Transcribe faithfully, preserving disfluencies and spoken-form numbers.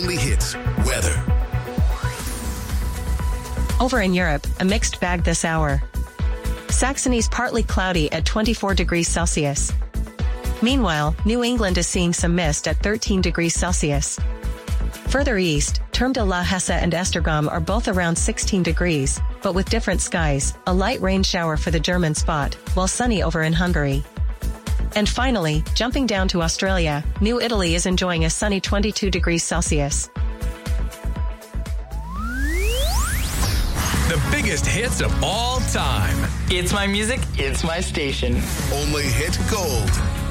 only hits weather. Over in Europe, a mixed bag this hour. Saxony's partly cloudy at twenty-four degrees Celsius. Meanwhile, New England is seeing some mist at thirteen degrees Celsius. Further east, Terme de la Hesse and Esztergom are both around sixteen degrees, but with different skies, a light rain shower for the German spot, while sunny over in Hungary. And finally, jumping down to Australia, New Italy is enjoying a sunny twenty-two degrees Celsius. The biggest hits of all time. It's my music, it's my station. Only hit gold.